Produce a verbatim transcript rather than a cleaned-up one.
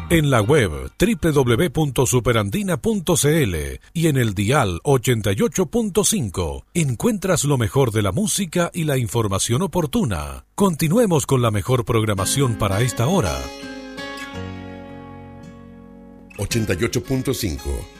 En la web doble u doble u doble u punto superandina punto c l y en el dial ochenta y ocho punto cinco encuentras lo mejor de la música y la información oportuna. Continuemos con la mejor programación para esta hora. ochenta y ocho punto cinco